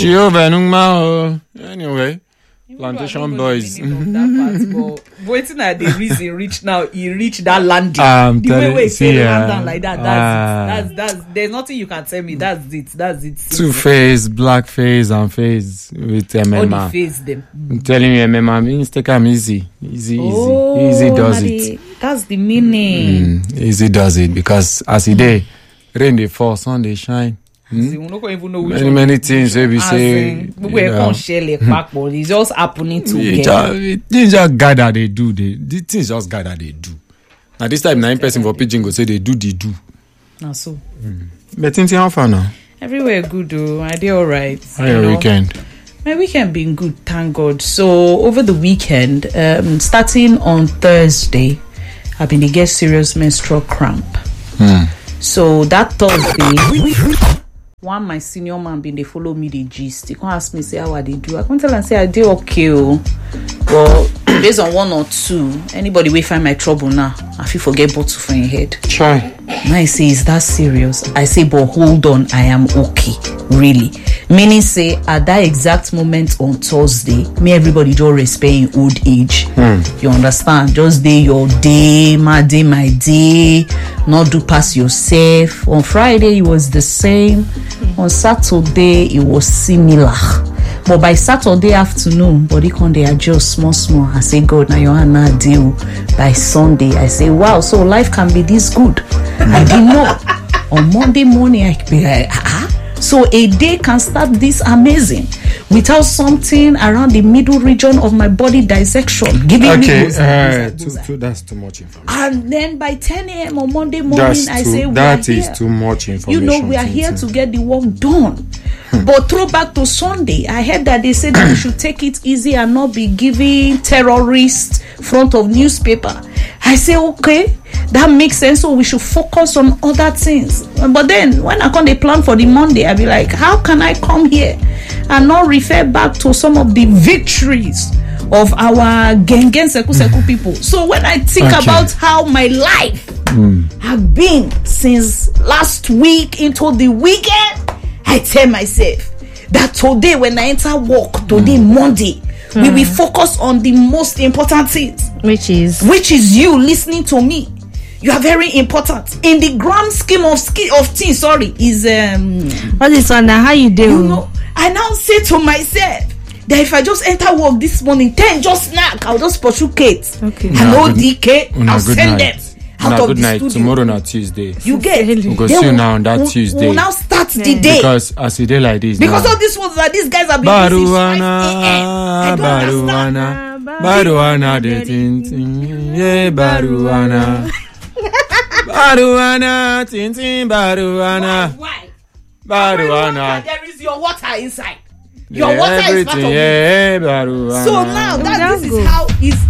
Jehovah Nungma. Anyway. Plantation boys. Waiting at the reason reach now, he reached that landing. The way say down like that. That's there's nothing you can tell me. That's it. Two-face, black face, and face with MMA. All the face them. I'm telling you, MMA means take them easy. Easy does it. That's the meaning. Easy does it because as it day, rain they fall, sun they shine. Many things we say. It's just happening together. Things just gather they do. The things just gather they do. Now this time 9 person for pitching go say they do. Now so. But things how far now? Everywhere good though. I did alright. How your weekend? My weekend been good, thank God. So over the weekend, starting on Thursday, I've been to get serious menstrual cramp. So that Thursday. One my senior man been they follow me the gist. He can't ask me say how I they do. I can't tell and say I did okay. Well, based on 1 or 2, anybody will find my trouble now. I feel forget bottle for your head. Try. Now I say, is that serious? I say, but hold on, I am okay. Really. Meaning say at that exact moment on Thursday, me everybody just respect in old age. You understand? Just day your day, my day, not do pass yourself. On Friday it was the same. On Saturday it was similar. But by Saturday afternoon, body can they adjust small. I say, God, now your hand not deal. By Sunday, I say, wow, so life can be this good. I didn't know. On Monday morning, I be like, So a day can start this amazing without something around the middle region of my body dissection. Giving me that's too much information. And then by 10 a.m. on Monday morning, I say, that is too much information. You know, we are here to get the work done. But throw back to Sunday, I heard that they said that we should take it easy and not be giving terrorists front of newspaper. I say, okay, that makes sense. So we should focus on other things. But then when I come the plan for the Monday, I be like, how can I come here and not refer back to some of the victories of our Gengen Seku people? So when I think about how my life have been since last week into the weekend, I tell myself that today when I enter work, today Monday, we will focus on the most important things. Which is you listening to me. You are very important in the grand scheme of things. Sorry, is what is on now? How you do? You know, I now say to myself that if I just enter work this morning, 10 just snack, I'll just pursue Kate. Okay. Hello, DK. I'll send them out of good the night. studio. Tomorrow not Tuesday. You get. We'll go see you now on that Tuesday. We'll now start the day. Because as a day like this because now, all these ones that these guys have been busy 5 a.m. Baruana, the tin, yeah, Baruana. Baruana, tin, Baruana. Why? Baruana. There is your water inside. Your water is not of yeah, Baruana. So now this is how is